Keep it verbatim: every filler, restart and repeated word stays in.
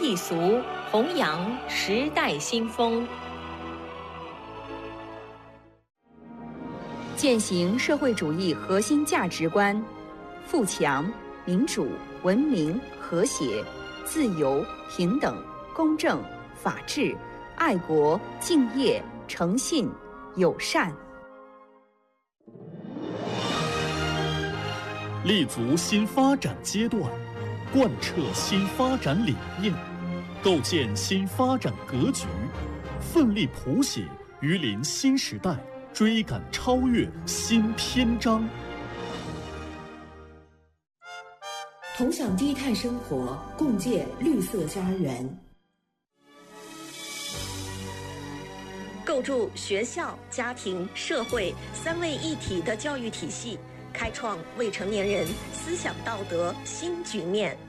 艺俗，弘扬时代新风， 践行社会主义核心价值观：富强、民主、文明、和谐、自由、平等、公正、法治、爱国、敬业、诚信、友善。 立足新发展阶段，贯彻新发展理念，构建新发展格局，奋力谱写榆林新时代，追赶超越新篇章。 同享低碳生活，共建绿色家园。 构筑学校、家庭、社会三位一体的教育体系，开创未成年人思想道德新局面。